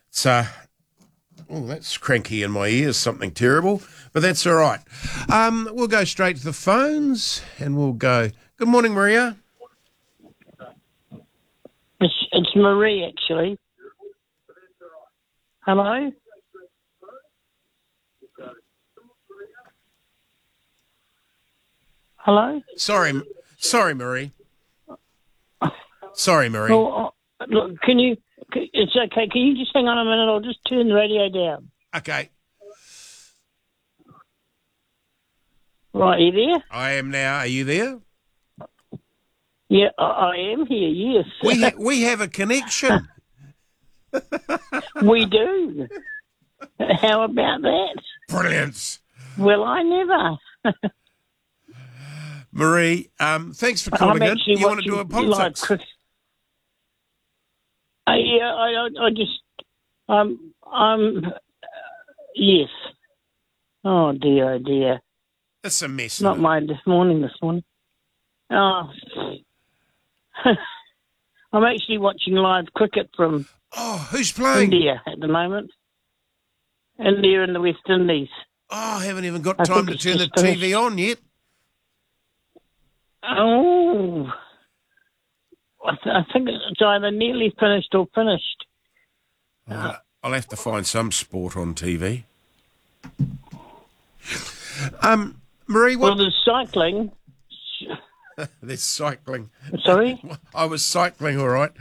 It's that's cranky in my ears, something terrible, but that's all right. We'll go straight to the phones, and we'll go. Good morning, Maria. It's Marie, actually. Hello? Hello? Sorry, Marie. Sorry, Marie. Well, look, it's okay. Can you just hang on a minute? I'll just turn the radio down. Okay, Right, are you there? I am now. Are you there? Yeah, I am here, yes. We have a connection. We do. How about that? Brilliant. Well, I never. Marie, thanks for calling in. You want to do a politics? Yes. Oh, dear, oh, dear. It's a mess. Not mine this morning. Oh. I'm actually watching live cricket from who's playing? India at the moment. India and the West Indies. Oh, I haven't even got time to turn the TV on yet. Oh. I think it's either nearly finished or finished. I'll have to find some sport on TV. Marie, what? Well, there's cycling. There's cycling. Sorry? I was cycling, all right.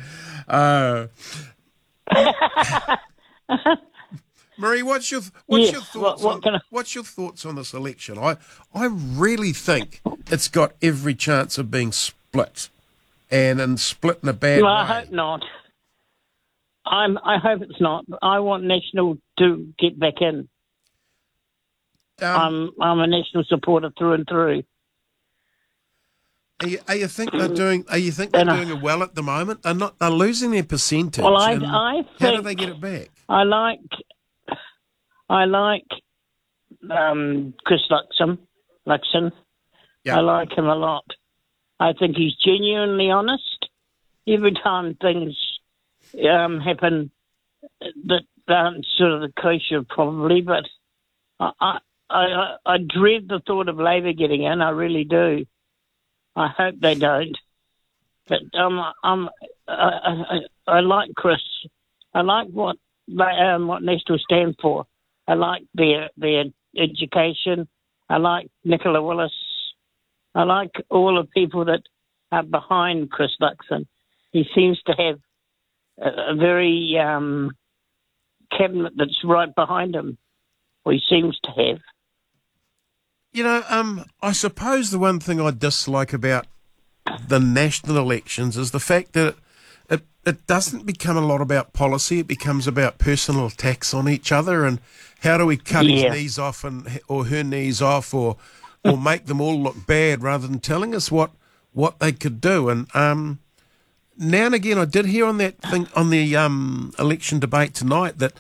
Marie, what's your thoughts? What's your thoughts on this election? I really think it's got every chance of being split, and split in a bad way. I hope not. I hope it's not. I want National to get back in. I'm a National supporter through and through. Are you think they're doing? Are you think they're doing it well at the moment? They're losing their percentage. Well, I think. How do they get it back? I like Chris Luxon. Yeah. I like him a lot. I think he's genuinely honest. Every time things happen that aren't sort of the kosher, probably, but I dread the thought of Labor getting in. I really do. I hope they don't. But I like Chris. I like what National stand for. I like their education. I like Nicola Willis. I like all the people that are behind Chris Luxon. He seems to have a very cabinet that's right behind him. Or he seems to have. You know, I suppose the one thing I dislike about the national elections is the fact that it doesn't become a lot about policy. It becomes about personal attacks on each other and how do we cut his knees off or her knees off or make them all look bad rather than telling us what they could do. And now and again, I did hear on that thing on the election debate tonight that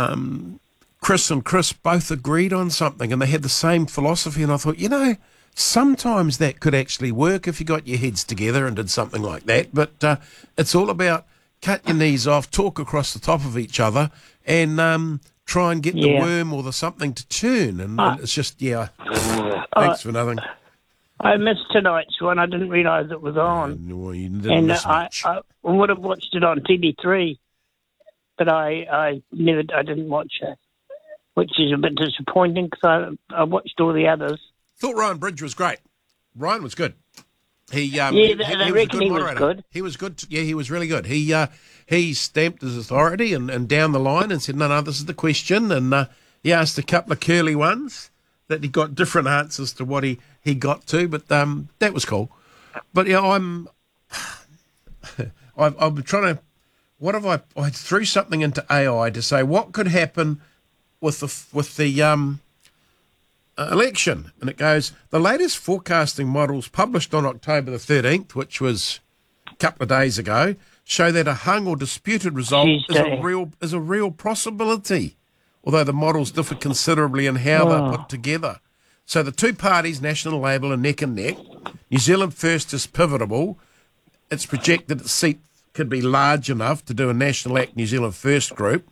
Chris and Chris both agreed on something and they had the same philosophy. And I thought, sometimes that could actually work if you got your heads together and did something like that. But it's all about cut your knees off, talk across the top of each other, and try and get the worm or the something to turn. And it's just, thanks for nothing. I missed tonight's one. I didn't realise it was on. Well, you didn't miss much. I would have watched it on TV3, but I didn't watch it, which is a bit disappointing because I watched all the others. Thought Ryan Bridge was great. Ryan was good. He they was reckon he moderator. was good. He was good. He was really good. He stamped his authority and down the line and said, no, this is the question. And he asked a couple of curly ones that he got different answers to what he got to, but that was cool. But I'm trying to. What have I threw something into AI to say what could happen with the election, and it goes, the latest forecasting models published on October the 13th, which was a couple of days ago, show that a hung or disputed result is a real possibility, although the models differ considerably in how they're put together. So the two parties, National Labour, are neck and neck. New Zealand First is pivotal. It's projected its seat could be large enough to do a National Act New Zealand First group.